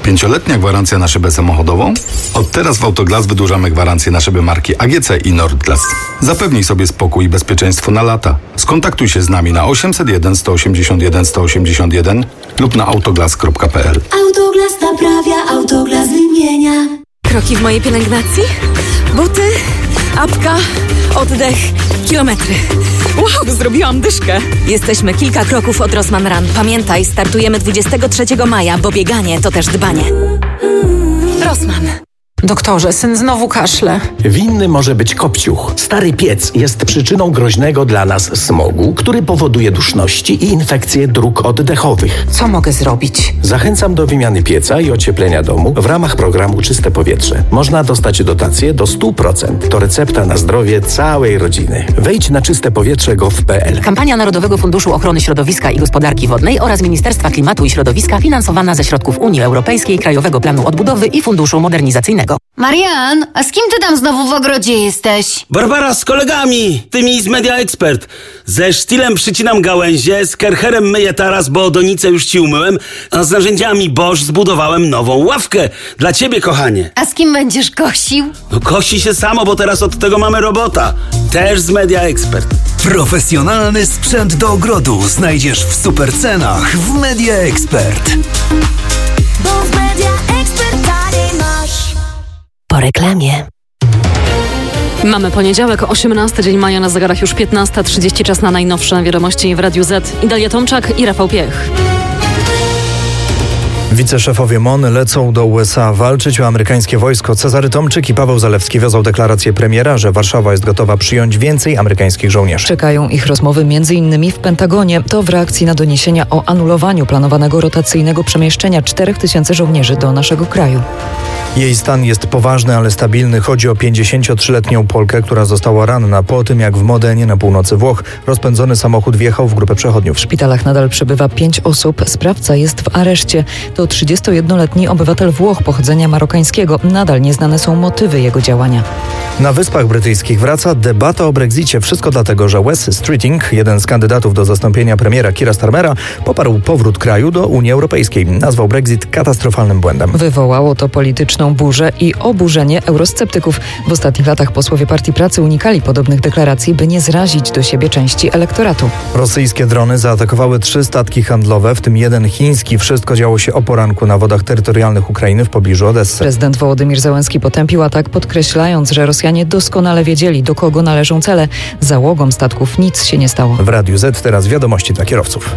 5-letnia gwarancja na szybę samochodową? Od teraz w Autoglas wydłużamy gwarancję na szyby marki AGC i Nordglas. Zapewnij sobie spokój i bezpieczeństwo na lata. Skontaktuj się z nami na 801 181 181 lub na autoglas.pl. Autoglas naprawia, Autoglas wymienia. Kroki w mojej pielęgnacji, buty, apka, oddech, kilometry. Wow, zrobiłam dyszkę. Jesteśmy kilka kroków od Rossmann Run. Pamiętaj, startujemy 23 maja, bo bieganie to też dbanie. Rossmann. Doktorze, syn znowu kaszle. Winny może być kopciuch. Stary piec jest przyczyną groźnego dla nas smogu, który powoduje duszności i infekcje dróg oddechowych. Co mogę zrobić? Zachęcam do wymiany pieca i ocieplenia domu w ramach programu Czyste Powietrze. Można dostać dotację do 100%. To recepta na zdrowie całej rodziny. Wejdź na czystepowietrze.gov.pl. Kampania Narodowego Funduszu Ochrony Środowiska i Gospodarki Wodnej oraz Ministerstwa Klimatu i Środowiska finansowana ze środków Unii Europejskiej, Krajowego Planu Odbudowy i Funduszu Modernizacyjnego. Marian, a z kim ty tam znowu w ogrodzie jesteś? Barbara, z kolegami, tymi z Media Expert. Ze sztilem przycinam gałęzie, z kercherem myję taras, bo donicę już ci umyłem, a z narzędziami Bosch zbudowałem nową ławkę. Dla ciebie, kochanie. A z kim będziesz kosił? No kosi się samo, bo teraz od tego mamy robota. Też z Media Expert. Profesjonalny sprzęt do ogrodu znajdziesz w super cenach w Media Expert. Bo w Media Expert taniej masz. Po reklamie. Mamy poniedziałek, 18 dzień maja, na zegarach już 15:30, czas na najnowsze wiadomości w Radiu Z. Dalia Tomczak i Rafał Piech. Wiceszefowie MON lecą do USA walczyć o amerykańskie wojsko. Cezary Tomczyk i Paweł Zalewski wiozą deklarację premiera, że Warszawa jest gotowa przyjąć więcej amerykańskich żołnierzy. Czekają ich rozmowy m.in. w Pentagonie. To w reakcji na doniesienia o anulowaniu planowanego rotacyjnego przemieszczenia 4000 żołnierzy do naszego kraju. Jej stan jest poważny, ale stabilny. Chodzi o 53-letnią Polkę, która została ranna po tym, jak w Modenie na północy Włoch rozpędzony samochód wjechał w grupę przechodniów. W szpitalach nadal przebywa 5 osób. Sprawca jest w areszcie. To 31-letni obywatel Włoch pochodzenia marokańskiego. Nadal nieznane są motywy jego działania. Na Wyspach Brytyjskich wraca debata o Brexicie. Wszystko dlatego, że Wes Streeting, jeden z kandydatów do zastąpienia premiera Keira Starmera, poparł powrót kraju do Unii Europejskiej. Nazwał Brexit katastrofalnym błędem. Wywołało to polityczną burzę i oburzenie eurosceptyków. W ostatnich latach posłowie Partii Pracy unikali podobnych deklaracji, by nie zrazić do siebie części elektoratu. Rosyjskie drony zaatakowały 3 statki handlowe, w tym jeden chiński. Wszystko działo się o poranku na wodach terytorialnych Ukrainy w pobliżu Odessy. Prezydent Wołodymir Zełenski potępił atak, podkreślając, że Rosjanie doskonale wiedzieli, do kogo należą cele. Załogom statków nic się nie stało. W Radiu Z teraz wiadomości dla kierowców.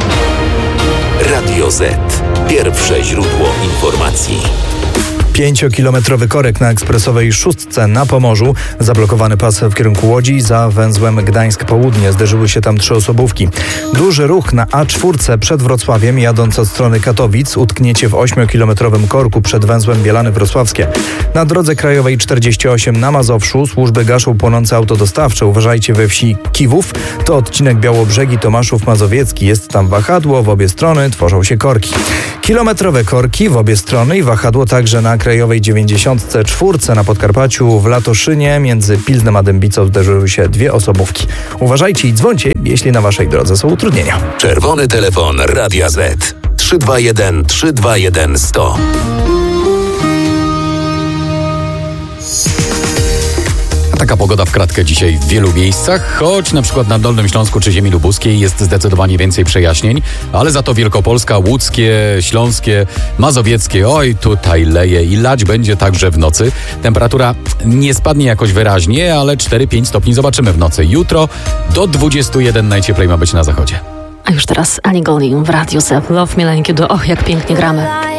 Radio Z. Pierwsze źródło informacji. 5-kilometrowy korek na ekspresowej szóstce na Pomorzu. Zablokowany pas w kierunku Łodzi za węzłem Gdańsk Południe. Zderzyły się tam 3 osobówki. Duży ruch na A4 przed Wrocławiem, jadąc od strony Katowic. Utkniecie w 8-kilometrowym korku przed węzłem Bielany Wrocławskie. Na drodze krajowej 48 na Mazowszu służby gaszą płonące auto dostawcze. Uważajcie we wsi Kiwów. To odcinek Białobrzegi Tomaszów Mazowiecki. Jest tam wahadło, w obie strony tworzą się korki. Kilometrowe korki w obie strony i wahadło także na krajowej 94 na Podkarpaciu. W Latoszynie między Pilznem a Dębicą zderzyły się 2 osobówki. Uważajcie i dzwońcie, jeśli na waszej drodze są utrudnienia. Czerwony telefon Radia Z 321 321 100. Taka pogoda w kratkę dzisiaj w wielu miejscach, choć na przykład na Dolnym Śląsku czy ziemi lubuskiej jest zdecydowanie więcej przejaśnień, ale za to Wielkopolska, łódzkie, śląskie, mazowieckie, oj tutaj leje i lać będzie także w nocy. Temperatura nie spadnie jakoś wyraźnie, ale 4-5 stopni zobaczymy w nocy. Jutro do 21 najcieplej ma być na zachodzie. A już teraz Annie Golding w Radiu Z. Love Me Like You Do. Och, jak pięknie gramy.